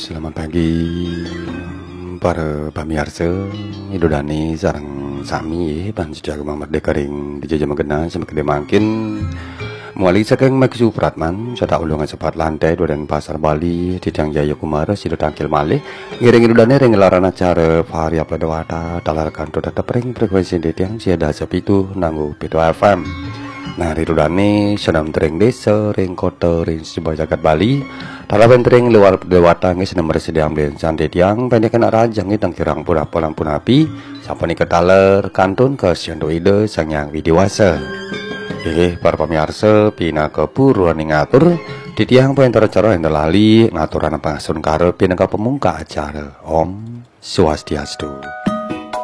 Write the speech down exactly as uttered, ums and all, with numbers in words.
Selamat pagi para pamirsa Idodani sareng sami panjang merdeka ring dijajah megena sampai makin muali saking Maksu Pratman sada ulungan sepat lantai dua dan pasar Bali Tidang Jaya Kumara sido tangkil malih ngiring idodane ring laran acara varia pledawata talar kanto tetap ring frekuensi Tidang siada sepitu nanggu pitu F M. Nah, ridudane senam tering desa ring kota ring sebuah jagat Bali talapan tering luar dewata ngi senam resediam den sandet yang pendek kena rajang ngi tangkirang pura polang pun api sampuni ketaler kantun ke siando ide sang yang widiwasa. Eh para pamirsa pina kepuruan ngatur titiang pointer cara yang lali ngaturan pangasun karep pina ke pemungka acara Om Swastiastu.